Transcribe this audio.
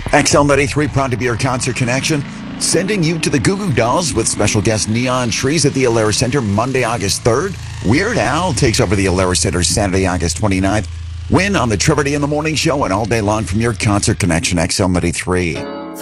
XL93 proud to be your concert connection, sending you to the Goo Goo Dolls with special guest Neon Trees at the Alara Center Monday, August 3rd. Weird Al takes over the Alara Center Saturday, August 29th. Win on the Trevor D in the Morning Show and all day long from your concert connection XL93.